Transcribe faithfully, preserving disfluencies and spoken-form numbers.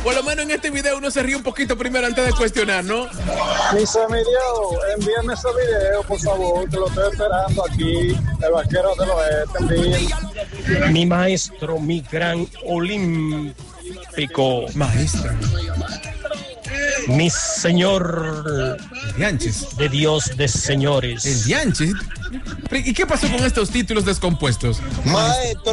Por lo menos en este video uno se ríe un poquito primero antes de cuestionar, ¿no? Mi semidios, envíame ese video, por favor, que lo estoy esperando aquí. El vaquero del oeste, envíen. Mi maestro, mi gran olímpico. Maestro. Mi señor Dianches. de Dios de señores. El Dianches. ¿Y qué pasó con estos títulos descompuestos? Maestro.